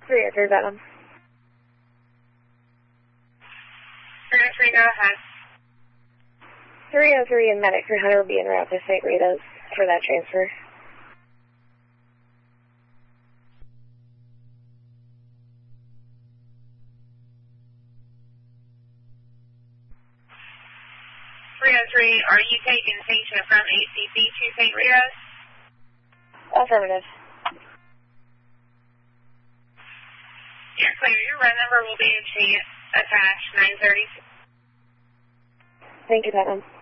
303 Venom. 303, go ahead. 303 and Medic 300 will be en route to St. Rita's for that transfer. Are you taking patient from ACC to St. Rita's? Affirmative. You're clear. Your run number will be attached 930. Thank you, Venom.